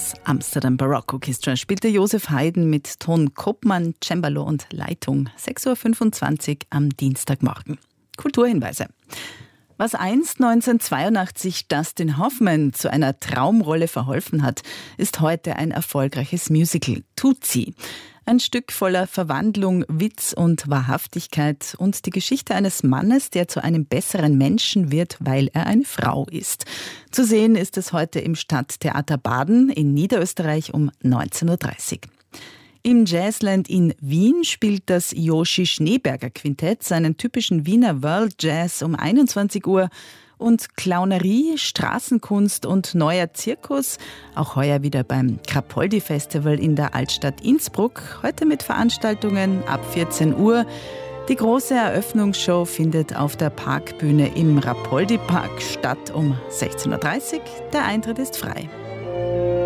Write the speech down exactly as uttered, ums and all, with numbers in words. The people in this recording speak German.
Das Amsterdam Baroque Orchestra spielte Josef Haydn mit Ton Koopman, Cembalo und Leitung. sechs Uhr fünfundzwanzig am Dienstagmorgen. Kulturhinweise. Was einst neunzehnhundertzweiundachtzig Dustin Hoffman zu einer Traumrolle verholfen hat, ist heute ein erfolgreiches Musical, Tootsie. Ein Stück voller Verwandlung, Witz und Wahrhaftigkeit und die Geschichte eines Mannes, der zu einem besseren Menschen wird, weil er eine Frau ist. Zu sehen ist es heute im Stadttheater Baden in Niederösterreich um neunzehn Uhr dreißig. Im Jazzland in Wien spielt das Joshi Schneeberger Quintett seinen typischen Wiener World Jazz um einundzwanzig Uhr. Und Clownerie, Straßenkunst und neuer Zirkus, auch heuer wieder beim Krapoldi Festival in der Altstadt Innsbruck, heute mit Veranstaltungen ab vierzehn Uhr. Die große Eröffnungsshow findet auf der Parkbühne im Rapoldi Park statt um sechzehn Uhr dreißig. Der Eintritt ist frei.